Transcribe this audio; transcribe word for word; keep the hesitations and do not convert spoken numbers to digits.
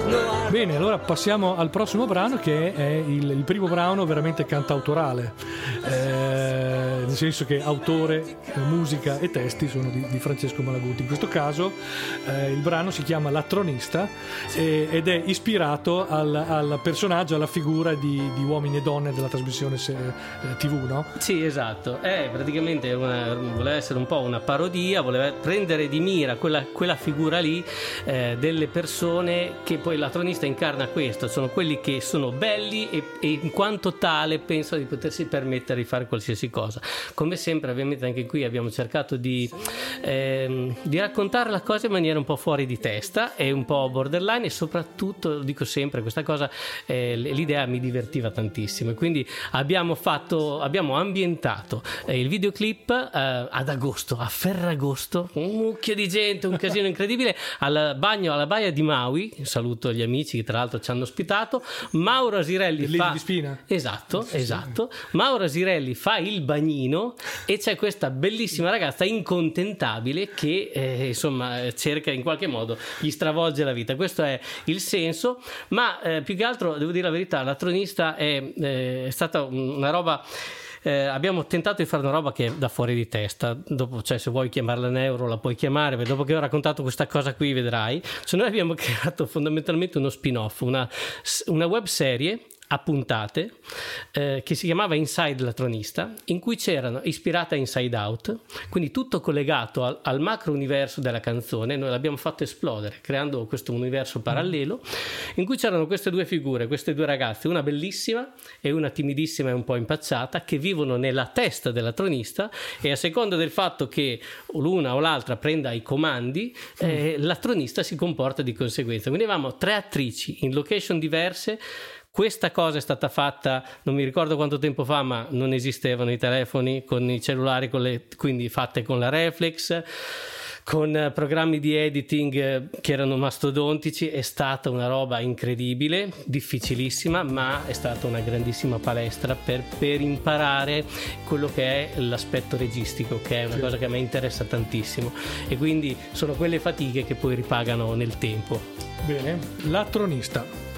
Bene, allora passiamo al prossimo brano, che è il, il primo brano veramente cantautorale, eh, nel senso che autore, musica e testi sono di, di Francesco Malaguti. In questo caso eh, il brano si chiama La Tronista e, ed è ispirato al, al personaggio, alla figura di, di Uomini e Donne della trasmissione se, eh, tivù, no? Sì, esatto, è praticamente una, voleva essere un po' una parodia, voleva prendere di mira quella, quella figura lì, eh, delle persone che poi la tronista incarna questo, sono quelli che sono belli e, e in quanto tale pensano di potersi permettere di fare qualsiasi cosa. Come sempre, ovviamente anche qui abbiamo cercato di, ehm, di raccontare la cosa in maniera un po' fuori di testa e un po' borderline, e soprattutto, lo dico sempre, questa cosa, eh, l'idea mi divertiva tantissimo, e quindi abbiamo fatto, abbiamo ambientato eh, il videoclip eh, ad agosto, a Ferragosto, un mucchio di gente, un casino incredibile, al bagno, alla baia di Maui. Saluto gli amici che tra l'altro ci hanno ospitato. Mauro Asirelli il fa di Spina. esatto, sì, esatto. Sì. Mauro Asirelli fa il bagnino e c'è questa bellissima ragazza incontentabile che eh, insomma cerca in qualche modo, gli stravolge la vita. Questo è il senso, ma eh, più che altro devo dire la verità, la tronista è, eh, è stata una roba. Eh, abbiamo tentato di fare una roba che è da fuori di testa. Dopo, cioè, se vuoi chiamarla neuro la puoi chiamare, perché dopo che ho raccontato questa cosa qui vedrai. Cioè, noi abbiamo creato fondamentalmente uno spin-off, una, una web serie a puntate eh, che si chiamava Inside la Tronista, in cui c'erano, ispirata a Inside Out, quindi tutto collegato al, al macro universo della canzone. Noi l'abbiamo fatto esplodere creando questo universo parallelo in cui c'erano queste due figure, queste due ragazze, una bellissima e una timidissima e un po' impacciata, che vivono nella testa della tronista, e a seconda del fatto che l'una o l'altra prenda i comandi, eh, la tronista si comporta di conseguenza. Quindi avevamo tre attrici in location diverse. Questa cosa è stata fatta, non mi ricordo quanto tempo fa, ma non esistevano i telefoni con i cellulari, con le, quindi fatte con la reflex, con programmi di editing che erano mastodontici. È stata una roba incredibile, difficilissima, ma è stata una grandissima palestra per, per imparare quello che è l'aspetto registico, che è una cosa che a me interessa tantissimo, e quindi sono quelle fatiche che poi ripagano nel tempo. Bene, La Tronista.